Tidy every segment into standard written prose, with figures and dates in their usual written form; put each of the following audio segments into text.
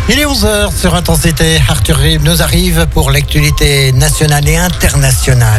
Il est 11h sur Intensité. Arthur Rive nous arrive pour l'actualité nationale et internationale.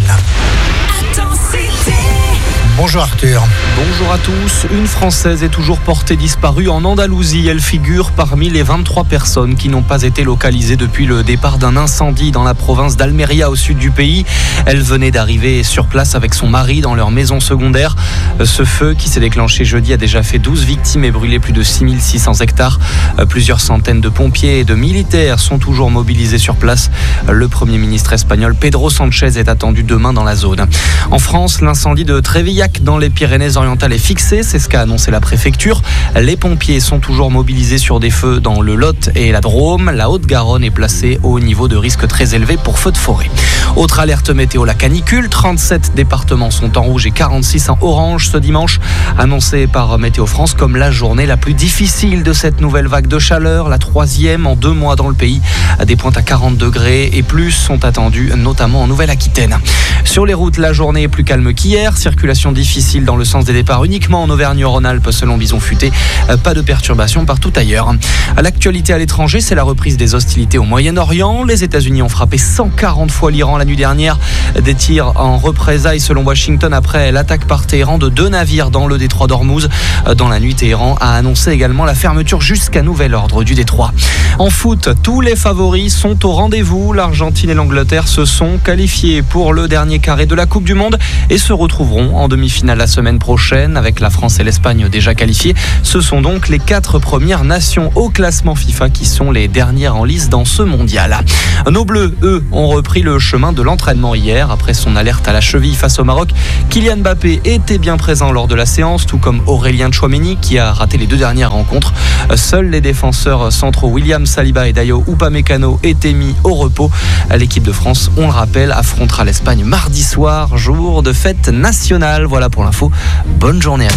Bonjour Arthur. Bonjour à tous. Une Française est toujours portée disparue en Andalousie. Elle figure parmi les 23 personnes qui n'ont pas été localisées depuis le départ d'un incendie dans la province d'Almeria au sud du pays. Elle venait d'arriver sur place avec son mari dans leur maison secondaire. Ce feu qui s'est déclenché jeudi a déjà fait 12 victimes et brûlé plus de 6600 hectares. Plusieurs centaines de pompiers et de militaires sont toujours mobilisés sur place. Le Premier ministre espagnol Pedro Sánchez est attendu demain dans la zone. En France, l'incendie de Trévillac dans les Pyrénées-Orientales est fixé, c'est ce qu'a annoncé la préfecture. Les pompiers sont toujours mobilisés sur des feux dans le Lot et la Drôme. La Haute-Garonne est placée au niveau de risque très élevé pour feux de forêt. Autre alerte météo, la canicule. 37 départements sont en rouge et 46 en orange ce dimanche, annoncé par Météo France comme la journée la plus difficile de cette nouvelle vague de chaleur, la 3e en 2 mois dans le pays. Des pointes à 40 degrés et plus sont attendues, notamment en Nouvelle-Aquitaine. Sur les routes, la journée est plus calme qu'hier. Circulation difficile dans le sens des départs uniquement en Auvergne-Rhône-Alpes selon Bison Futé. Pas de perturbations partout ailleurs. À l'actualité à l'étranger, c'est la reprise des hostilités au Moyen-Orient. Les États-Unis ont frappé 140 fois l'Iran la nuit dernière. Des tirs en représailles selon Washington après l'attaque par Téhéran de 2 navires dans le détroit d'Ormuz. Dans la nuit, Téhéran a annoncé également la fermeture jusqu'à nouvel ordre du détroit. En foot, tous les favoris sont au rendez-vous. L'Argentine et l'Angleterre se sont qualifiés pour le dernier carré de la Coupe du Monde et se retrouveront en demi-finale la semaine prochaine avec la France et l'Espagne déjà qualifiées. Ce sont donc les 4 premières nations au classement FIFA qui sont les dernières en lice dans ce mondial. Nos Bleus, eux, ont repris le chemin de l'entraînement hier après son alerte à la cheville face au Maroc. Kylian Mbappé était bien présent lors de la séance, tout comme Aurélien Tchouaméni qui a raté les 2 dernières rencontres. Seuls les défenseurs centraux William Saliba et Dayo Upamecano étaient mis au repos. L'équipe de France, on le rappelle, affrontera l'Espagne mardi soir, jour de fête nationale. Voilà pour l'info. Bonne journée à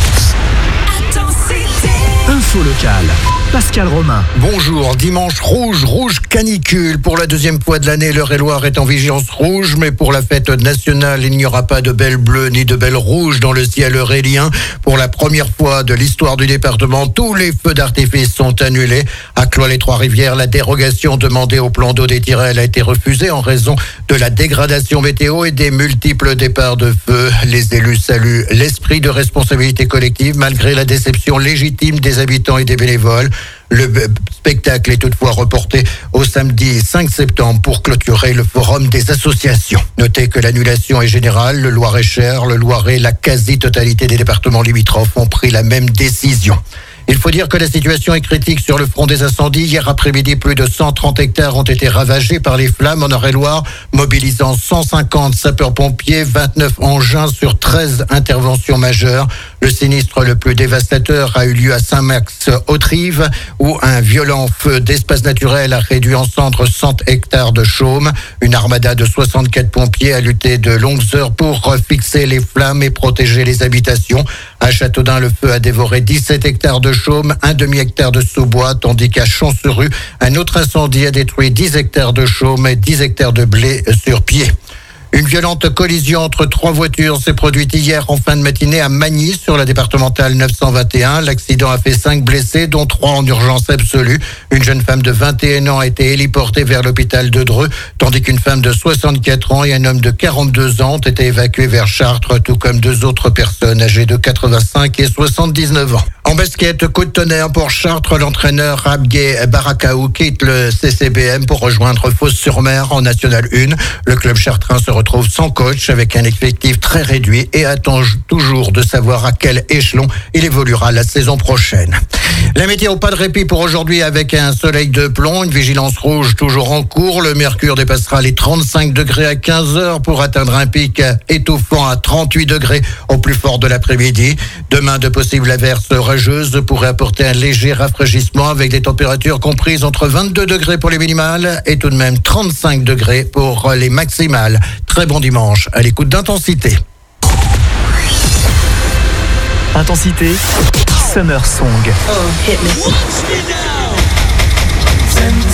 tous. Info locale. Pascal Romain. Bonjour, dimanche rouge canicule. Pour la 2e fois de l'année, l'Eure-et-Loire est en vigilance rouge, mais pour la fête nationale, il n'y aura pas de belle bleue ni de belle rouge dans le ciel eurélien. Pour la première fois de l'histoire du département, tous les feux d'artifice sont annulés. À Cloix-les-Trois-Rivières, la dérogation demandée au plan d'eau des Tyrelles a été refusée en raison de la dégradation météo et des multiples départs de feu. Les élus saluent l'esprit de responsabilité collective malgré la déception légitime des habitants et des bénévoles. Le spectacle est toutefois reporté au samedi 5 septembre pour clôturer le forum des associations. Notez que l'annulation est générale. Le Loir-et-Cher, le Loiret, la quasi-totalité des départements limitrophes ont pris la même décision. Il faut dire que la situation est critique sur le front des incendies. Hier après-midi, plus de 130 hectares ont été ravagés par les flammes en Eure-et-Loire, mobilisant 150 sapeurs-pompiers, 29 engins sur 13 interventions majeures. Le sinistre le plus dévastateur a eu lieu à Saint-Max-Autrive, où un violent feu d'espace naturel a réduit en cendres 100 hectares de chaume. Une armada de 64 pompiers a lutté de longues heures pour fixer les flammes et protéger les habitations. À Châteaudun, le feu a dévoré 17 hectares de chaume, un demi-hectare de sous-bois, tandis qu'à Champs-sur-Rue, un autre incendie a détruit 10 hectares de chaume et 10 hectares de blé sur pied. Une violente collision entre 3 voitures s'est produite hier en fin de matinée à Magny sur la départementale 921. L'accident a fait 5 blessés, dont 3 en urgence absolue. Une jeune femme de 21 ans a été héliportée vers l'hôpital de Dreux, tandis qu'une femme de 64 ans et un homme de 42 ans ont été évacués vers Chartres, tout comme 2 autres personnes âgées de 85 et 79 ans. En basket, coup de tonnerre pour Chartres, l'entraîneur Abgué Barakaou quitte le CCBM pour rejoindre Fos-sur-Mer en National 1. Le club chartrain se retrouve sans coach avec un effectif très réduit et attend toujours de savoir à quel échelon il évoluera la saison prochaine. La météo, pas de répit pour aujourd'hui avec un soleil de plomb, une vigilance rouge toujours en cours. Le mercure dépassera les 35 degrés à 15 heures pour atteindre un pic étouffant à 38 degrés au plus fort de l'après-midi. Demain, de possibles averses orageuses pourraient apporter un léger rafraîchissement avec des températures comprises entre 22 degrés pour les minimales et tout de même 35 degrés pour les maximales. Très bon dimanche à l'écoute d'Intensité. Intensité, Summer Song. Oh, hit me.